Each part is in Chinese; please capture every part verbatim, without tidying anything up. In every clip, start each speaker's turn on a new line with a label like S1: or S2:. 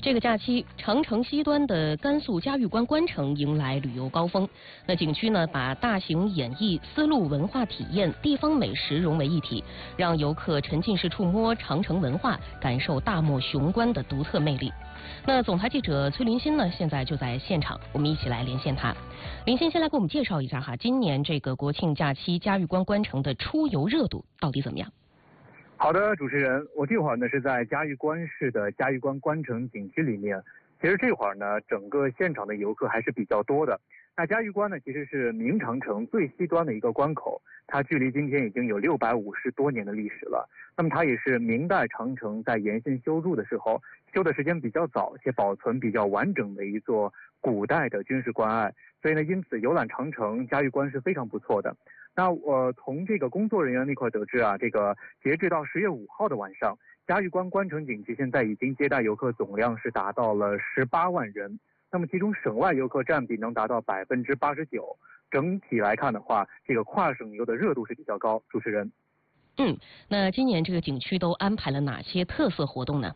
S1: 这个假期，长城西端的甘肃嘉峪关关城迎来旅游高峰。那景区呢，把大型演艺、丝路文化体验、地方美食融为一体，让游客沉浸式触摸长城文化，感受大漠雄关的独特魅力。那总台记者崔林鑫呢，现在就在现场，我们一起来连线他。林鑫先来给我们介绍一下哈，今年这个国庆假期嘉峪关关城的出游热度到底怎么样？
S2: 好的，主持人，我这会儿呢是在嘉峪关市的嘉峪关关城景区里面。其实这会儿呢，整个现场的游客还是比较多的。那嘉峪关呢，其实是明长城最西端的一个关口，它距离今天已经有六百五十多年的历史了。那么它也是明代长城在沿线修筑的时候修的时间比较早且保存比较完整的一座古代的军事关隘。所以呢，因此游览长城嘉峪关是非常不错的。那我从这个工作人员那块得知啊，这个截至到十月五号的晚上，嘉峪关关城景区现在已经接待游客总量是达到了十八万人。那么其中省外游客占比能达到百分之八十九。整体来看的话，这个跨省游的热度是比较高。主持人，
S1: 嗯，那今年这个景区都安排了哪些特色活动呢？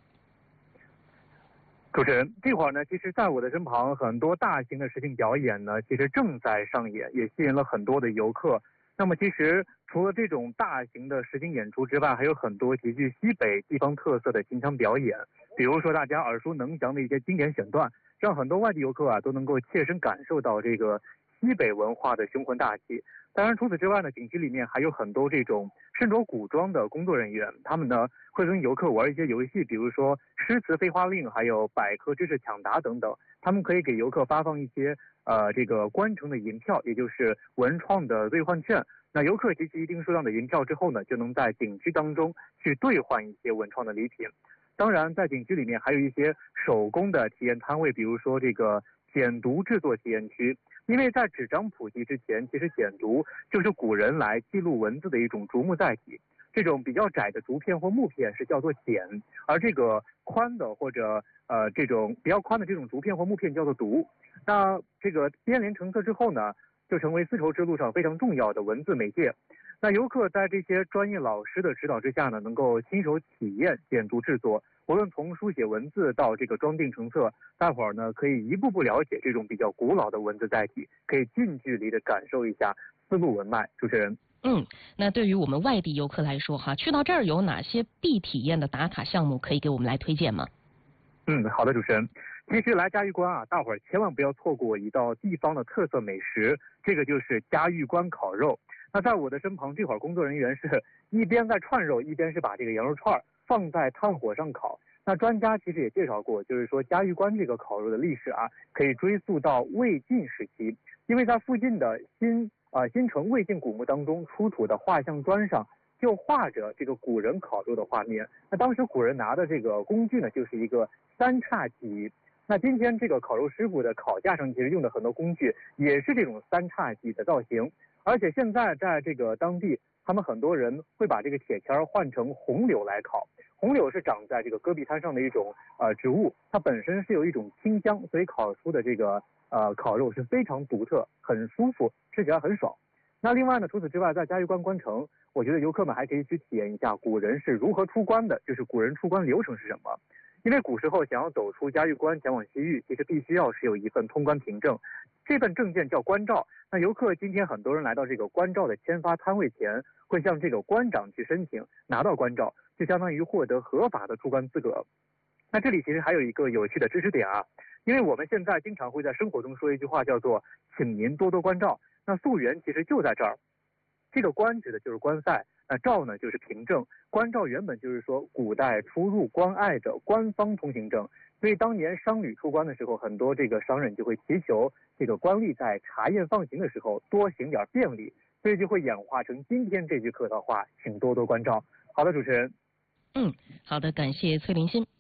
S2: 主持人，这会儿呢，其实在我的身旁，很多大型的实景表演呢，其实正在上演，也吸引了很多的游客。那么其实除了这种大型的实景演出之外，还有很多极具西北地方特色的京腔表演，比如说大家耳熟能详的一些经典选段，让很多外地游客啊都能够切身感受到这个西北文化的雄浑大气。当然除此之外呢，景区里面还有很多这种身着古装的工作人员，他们呢会跟游客玩一些游戏，比如说诗词飞花令，还有百科知识抢答等等。他们可以给游客发放一些呃这个关城的银票，也就是文创的兑换券。那游客集齐一定数量的银票之后呢，就能在景区当中去兑换一些文创的礼品。当然在景区里面还有一些手工的体验摊位，比如说这个简牍制作体验区。因为在纸张普及之前，其实简牍就是古人来记录文字的一种竹木载体。这种比较窄的竹片或木片是叫做简，而这个宽的或者呃这种比较宽的这种竹片或木片叫做牍。那这个编连成册之后呢，就成为丝绸之路上非常重要的文字媒介。那游客在这些专业老师的指导之下呢，能够亲手体验简牍制作，无论从书写文字到这个装订成册，大伙儿呢可以一步步了解这种比较古老的文字载体，可以近距离的感受一下丝路文脉。主持人，
S1: 嗯，那对于我们外地游客来说哈，去到这儿有哪些必体验的打卡项目可以给我们来推荐吗？
S2: 嗯，好的，主持人。其实来嘉峪关啊，大伙儿千万不要错过一道地方的特色美食，这个就是嘉峪关烤肉。那在我的身旁，这会儿工作人员是一边在串肉，一边是把这个羊肉串放在炭火上烤。那专家其实也介绍过，就是说嘉峪关这个烤肉的历史啊，可以追溯到魏晋时期，因为在附近的新啊、呃、新城魏晋古墓当中出土的画像砖上就画着这个古人烤肉的画面。那当时古人拿的这个工具呢，就是一个三叉戟。那今天这个烤肉师傅的烤架上其实用的很多工具也是这种三叉戟的造型。而且现在在这个当地，他们很多人会把这个铁签换成红柳来烤。红柳是长在这个戈壁滩上的一种呃植物，它本身是有一种清香，所以烤出的这个呃烤肉是非常独特，很舒服，吃起来很爽。那另外呢，除此之外，在嘉峪关关城，我觉得游客们还可以去体验一下古人是如何出关的，就是古人出关流程是什么。因为古时候想要走出嘉峪关前往西域，其实必须要是有一份通关凭证，这份证件叫关照。那游客今天很多人来到这个关照的签发摊位前，会向这个关长去申请，拿到关照就相当于获得合法的出关资格。那这里其实还有一个有趣的知识点啊，因为我们现在经常会在生活中说一句话叫做请您多多关照，那溯源其实就在这儿。这个关指的就是关塞，那照呢就是凭证。关照原本就是说古代出入关隘的官方通行证，所以当年商旅出关的时候，很多这个商人就会祈求这个官吏在查验放行的时候多行点便利，所以就会演化成今天这句客套话，请多多关照。好的，主持人。
S1: 嗯，好的，感谢崔林鑫。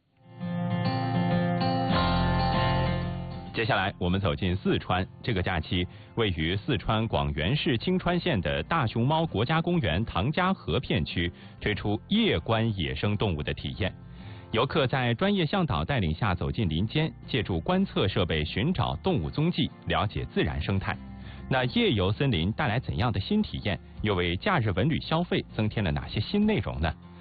S3: 接下来我们走进四川。这个假期，位于四川广元市清川县的大熊猫国家公园唐家河片区推出夜观野生动物的体验。游客在专业向导带领下走进林间，借助观测设备寻找动物踪迹，了解自然生态。那夜游森林带来怎样的新体验？又为假日文旅消费增添了哪些新内容呢？